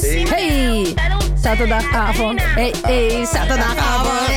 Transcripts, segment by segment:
Hey, zaterdagavond. Hey, zaterdagavond.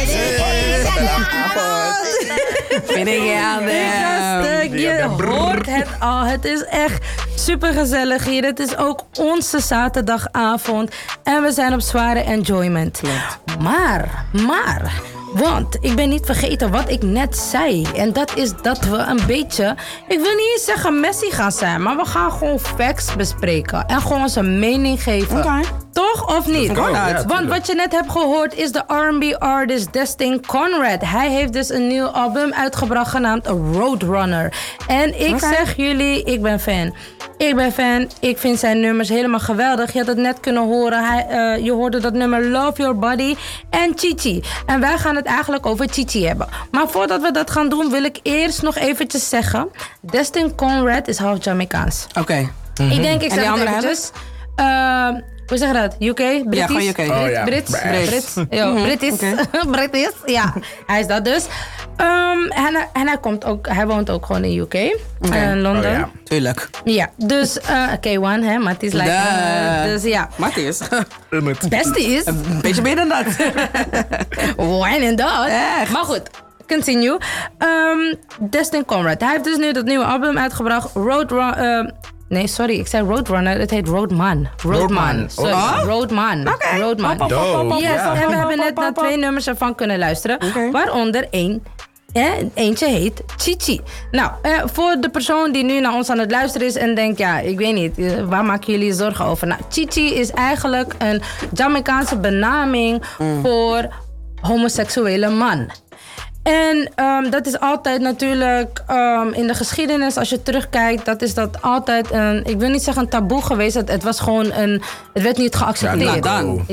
Vind ik aan Je hoort het al. Het is echt super gezellig hier. Het is ook onze zaterdagavond. En we zijn op zware enjoyment. Maar, want ik ben niet vergeten wat ik net zei. En dat is dat we een beetje, ik wil niet eens zeggen Messi gaan zijn, maar we gaan gewoon facts bespreken. En gewoon onze mening geven. Okay. Toch of niet? Ja, want wat je net hebt gehoord is de R&B artist Destin Conrad. Hij heeft dus een nieuw album uitgebracht genaamd Roadrunner. En ik zeg jullie, ik ben fan. Ik vind zijn nummers helemaal geweldig. Je had het net kunnen horen. Je hoorde dat nummer Love Your Body en Chichi. En wij gaan het eigenlijk over Chichi hebben. Maar voordat we dat gaan doen, wil ik eerst nog eventjes zeggen. Destin Conrad is half Jamaicaans. Oké. Ik denk, ik En die zeg het andere eventjes. Hoe zeg je dat? UK? British? Ja, gewoon UK. Oh, ja. Brits? British. Okay. British, ja. Hij is dat dus. En hij woont ook gewoon in UK. In Londen. Oh, ja. Tuurlijk. Ja, dus K1, hè, Matties lijkt dus ja. Matthias. Beste is. Een beetje meer dan dat. Wine en dat. Echt? Maar goed, continue. Destin Conrad. Hij heeft dus nu dat nieuwe album uitgebracht. Nee, sorry, ik zei Roadrunner. Het heet Roadman. Sorry, Roadman. Oké. Roadman. Dope. Yes, Ja. en we hebben net naar 2 nummers ervan kunnen luisteren. Oké. Waaronder eentje heet Chichi. Nou, voor de persoon die nu naar ons aan het luisteren is en denkt, ja, ik weet niet, waar maken jullie je zorgen over? Nou, Chichi is eigenlijk een Jamaicaanse benaming voor homoseksuele man. En dat is altijd natuurlijk in de geschiedenis, als je terugkijkt, is dat altijd ik wil niet zeggen een taboe geweest. Het was gewoon het werd niet geaccepteerd.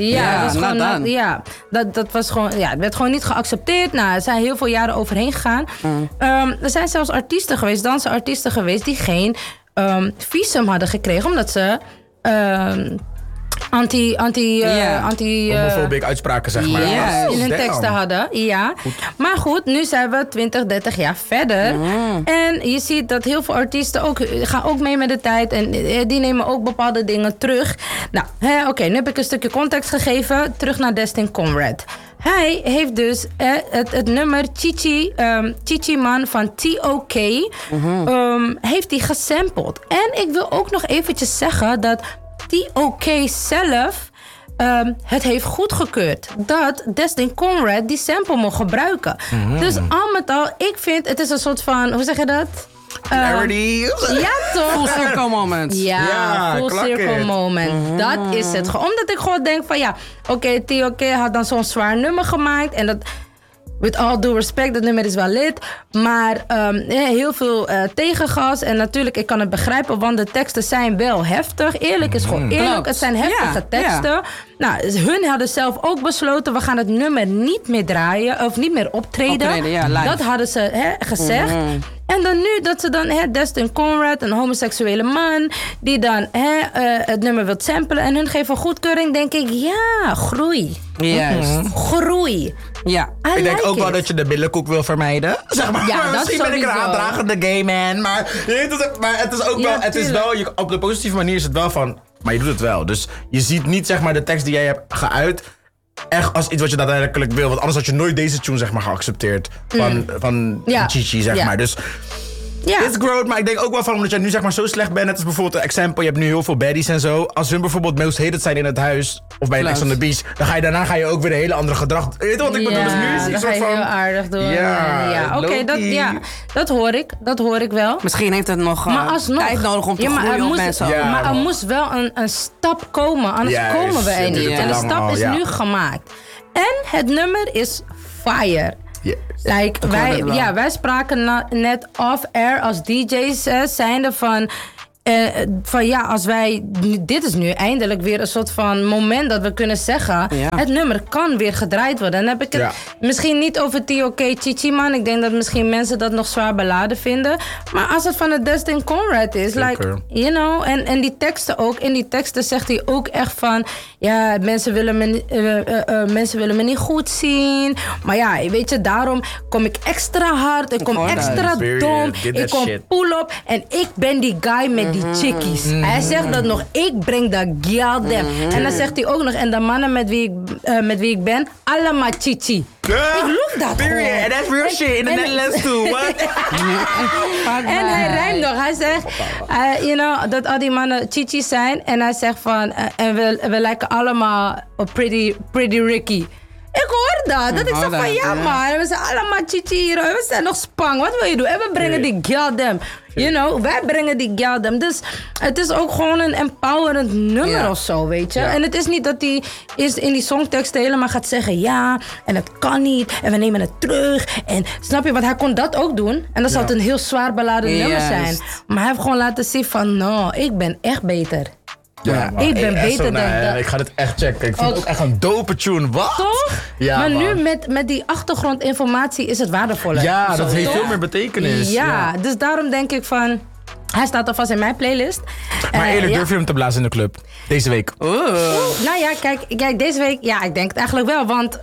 Dat was gewoon, het werd gewoon niet geaccepteerd. Nou, er zijn heel veel jaren overheen gegaan. Er zijn zelfs dansartiesten geweest die geen visum hadden gekregen, omdat ze homofobic uitspraken, zeg maar. Yes, in hun teksten hadden, ja. Goed. Maar goed, nu zijn we 20, 30 jaar verder. En je ziet dat heel veel artiesten gaan ook mee met de tijd. En die nemen ook bepaalde dingen terug. Nou, oké, nu heb ik een stukje context gegeven. Terug naar Destin Conrad. Hij heeft dus het nummer Chichi Man van T.O.K. Heeft hij gesampled. En ik wil ook nog eventjes zeggen dat T.O.K. zelf het heeft goedgekeurd dat Destin Conrad die sample mocht gebruiken. Dus al met al, ik vind het is een soort van, hoe zeg je dat? Ja, toch? Full circle moment. Ja, full circle moment. Dat is het. Omdat ik gewoon denk van ja, oké, T.O.K. had dan zo'n zwaar nummer gemaakt en dat, with all due respect, dat nummer is wel lid. Maar heel veel tegengas. En natuurlijk, ik kan het begrijpen, want de teksten zijn wel heftig. Eerlijk is gewoon eerlijk. Klopt. Het zijn heftige teksten. Ja. Nou, hun hadden zelf ook besloten, we gaan het nummer niet meer draaien. Of niet meer optreden. Dat hadden ze gezegd. En dan nu dat ze dan Destin Conrad, een homoseksuele man, die dan het nummer wil samplen en hun geven goedkeuring, denk ik, ja, groei. Juist. Groei. Ja. Ik denk ook wel dat je de billenkoek wil vermijden. Zeg maar. Ja, dat misschien ben ik een sowieso. aandragende gay man, maar het is ook wel, het is wel, op de positieve manier is het wel van, maar je doet het wel. Dus je ziet niet, zeg maar, de tekst die jij hebt geuit echt als iets wat je daadwerkelijk wil. Want anders had je nooit deze tune, zeg maar, geaccepteerd van Chichi, zeg maar. Dus it's growth, maar ik denk ook wel van, omdat jij nu, zeg maar, zo slecht bent. Net als bijvoorbeeld een example, je hebt nu heel veel baddies en zo. Als hun bijvoorbeeld most hated zijn in het huis of bij een Ex on the Beach, dan daarna ga je ook weer een hele andere gedrag. Weet je wat ik bedoel? Dus nu is het een soort van, ga je heel aardig doen. Oké, dat hoor ik wel. Misschien heeft het nog tijd nodig om te groeien op mensen. Maar er moest wel een stap komen, anders komen we er niet. En de stap is nu gemaakt. En het nummer is fire. Yes. Like, wij spraken net off-air als DJ's zijnde van als wij, dit is nu eindelijk weer een soort van moment dat we kunnen zeggen, het nummer kan weer gedraaid worden. En dan heb ik het misschien niet over T.O.K. Chichi Man. Ik denk dat misschien mensen dat nog zwaar beladen vinden. Maar als het van het Destin Conrad is, like, you know, en die teksten ook, in die teksten zegt hij ook echt van, ja, mensen willen me niet goed zien. Maar ja, weet je, daarom kom ik extra hard, ik kom extra dom, ik kom pull-up en ik ben die guy met die chickies. Hij zegt dat nog, ik breng dat gyaldem. En dan zegt hij ook nog, en de mannen met wie ik ben, allemaal chichi. Ik loef dat period. gewoon. And that's real shit in the Netherlands too. What? En hij rijmt nog. Hij zegt, dat al die mannen chichi's zijn. En hij zegt van, en we lijken allemaal op pretty Ricky. Ik hoor dat. Dat ik zeg van, ja man, we zijn allemaal chichi hier. We zijn nog spang. Wat wil je doen? En we brengen die gyaldem. Wij brengen die gyaldem. Dus het is ook gewoon een empowerend nummer of zo, weet je. Ja. En het is niet dat hij in die songtekst helemaal gaat zeggen, ja, en het kan niet, en we nemen het terug. En snap je, want hij kon dat ook doen. En dan zou het een heel zwaar beladen nummer zijn. Maar hij heeft gewoon laten zien van, no, ik ben echt beter. Ja, ik ben beter dan dat. Ik ga dit echt checken. Ik vind het ook echt een dope tune. Wat? Toch? Ja, maar man. nu met die achtergrondinformatie is het waardevoller. Ja, dat heeft veel meer betekenis. Ja, dus daarom denk ik van, hij staat alvast in mijn playlist. Maar eerlijk, durf je hem te blazen in de club? Deze week? Nou ja, kijk, deze week, ja, ik denk het eigenlijk wel, want...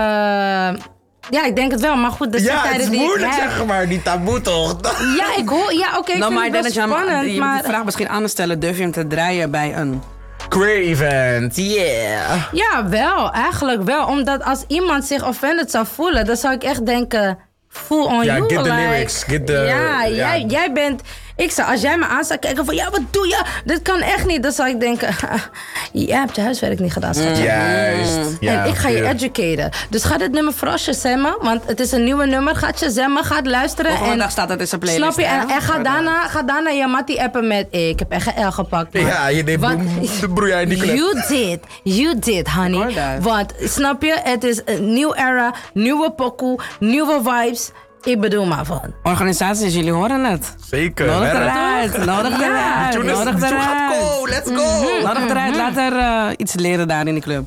ja, ik denk het wel, maar goed, de het is moeilijk zeg maar, die taboe toch? Ja, ik hoor, ja, oké, ik vind het wel spannend, je moet de vraag misschien anders stellen, durf je hem te draaien bij een... Queer event, yeah. Ja, wel, eigenlijk wel, omdat als iemand zich offended zou voelen, dan zou ik echt denken, full on you. Ja, get the lyrics, get the... Ja, jij bent... als jij me aan zou kijken van, ja, wat doe je? Dit kan echt niet. Dan zou ik denken, jij hebt je huiswerk niet gedaan, schatje. Juist. Ja, en ik ga je educaten. Dus ga dit nummer vooral shazammen, want het is een nieuwe nummer. Ga shazammen, ga luisteren. Volgende dag staat het in zijn playlist. Snap je? En ga daarna je mattie appen met, ik heb echt een L gepakt. Man. Ja, je deed de broeia in die club. You did, honey. Want, snap je? Het is een nieuwe era, nieuwe pokoe, nieuwe vibes. Ik bedoel maar van. Organisaties, jullie horen het. Zeker. Nodig eruit. Nodig eruit. Let's go. Nodig eruit. Laat er iets leren daar in de club.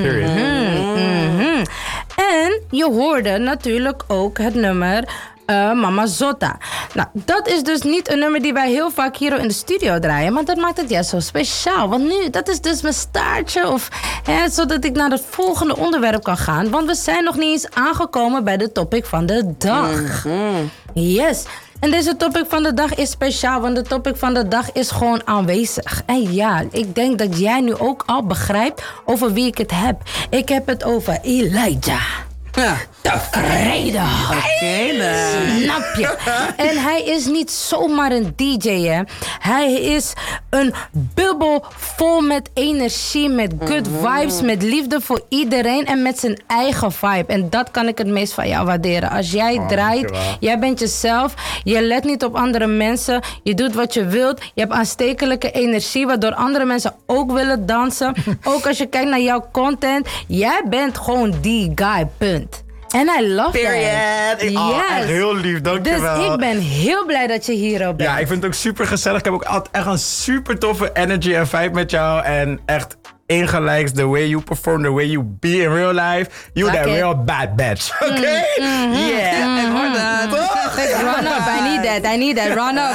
En je hoorde natuurlijk ook het nummer Mama Zotta. Nou, dat is dus niet een nummer die wij heel vaak hier in de studio draaien. Maar dat maakt het juist zo speciaal. Want nu, dat is dus mijn staartje. Zodat ik naar het volgende onderwerp kan gaan. Want we zijn nog niet eens aangekomen bij de topic van de dag. Yes. En deze topic van de dag is speciaal, want de topic van de dag is gewoon aanwezig. En ja, ik denk dat jij nu ook al begrijpt over wie ik het heb. Ik heb het over Elijah. Ja. Tevreden. Snap je? En hij is niet zomaar een DJ, hè. Hij is een bubbel vol met energie, met good vibes, met liefde voor iedereen en met zijn eigen vibe. En dat kan ik het meest van jou waarderen. Als jij draait, jij bent jezelf, je let niet op andere mensen, je doet wat je wilt, je hebt aanstekelijke energie, waardoor andere mensen ook willen dansen. Ook als je kijkt naar jouw content, jij bent gewoon die guy, punt. En I love Period. that. Echt heel lief, dankjewel. Dus ik ben heel blij dat je hier ook bent. Ja, ik vind het ook super gezellig. Ik heb ook altijd echt een super toffe energy en vibe met jou. En echt ingelijks, the way you perform, the way you be in real life. You that real bad bitch. Oké? Yeah. Ik hoor dat. Run up, I need that. Run up.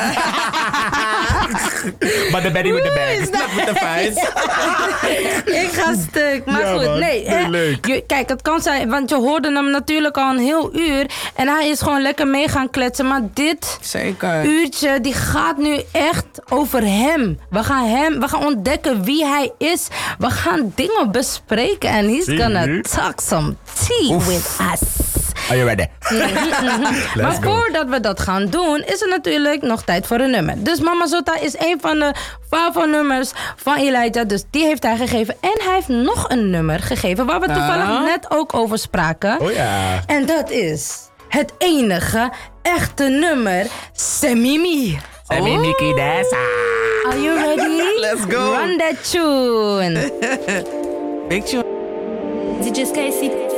But the Betty with the bag. Not with the fights. Ik ga stuk. Maar ja, goed, man. nee. Leuk. Kijk, het kan zijn, want je hoorde hem natuurlijk al een heel uur. En hij is gewoon lekker mee gaan kletsen. Maar dit uurtje, die gaat nu echt over hem. We gaan ontdekken wie hij is. We gaan dingen bespreken. En he's gonna talk some tea with us. Are you ready? Maar voordat we dat gaan doen, is er natuurlijk nog tijd voor een nummer. Dus Mama Zotta is een van de Favo-nummers van Elijah. Dus die heeft hij gegeven. En hij heeft nog een nummer gegeven waar we toevallig net ook over spraken. Oh ja. En dat is het enige echte nummer, Semimi. Semimi Kidesa. Are you ready? Let's go. Run that tune. Big tune. DJ Casey.